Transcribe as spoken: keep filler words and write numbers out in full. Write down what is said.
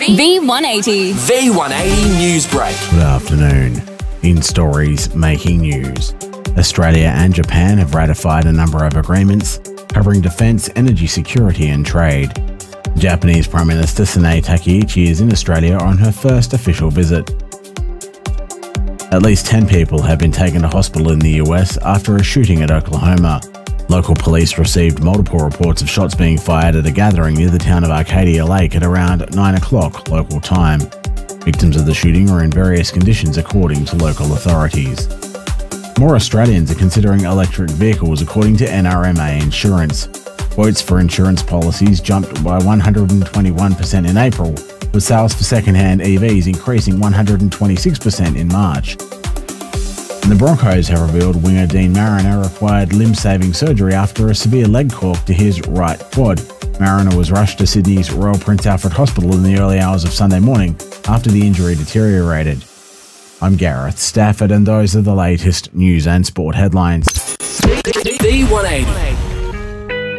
V one eighty. V one eighty News Break. Good afternoon. In stories making news, Australia and Japan have ratified a number of agreements covering defence, energy security and trade. Japanese Prime Minister Sanae Takaichi is in Australia on her first official visit. At least ten people have been taken to hospital in the U S after a shooting at Oklahoma. Local police received multiple reports of shots being fired at a gathering near the town of Arcadia Lake at around nine o'clock local time. Victims of the shooting are in various conditions according to local authorities. More Australians are considering electric vehicles according to N R M A Insurance. Quotes for insurance policies jumped by one hundred twenty-one percent in April, with sales for second-hand E Vs increasing one hundred twenty-six percent in March. And the Broncos have revealed winger Dean Mariner required limb-saving surgery after a severe leg cork to his right quad. Mariner was rushed to Sydney's Royal Prince Alfred Hospital in the early hours of Sunday morning after the injury deteriorated. I'm Gareth Stafford, and those are the latest news and sport headlines. V one eighty.